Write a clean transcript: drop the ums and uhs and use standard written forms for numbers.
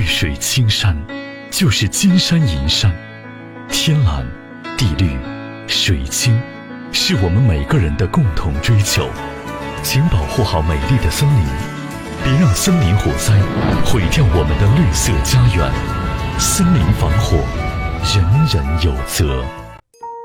水青山，就是金山银山。天蓝、地绿、水清，是我们每个人的共同追求。请保护好美丽的森林，别让森林火灾毁掉我们的绿色家园。森林防火，人人有责。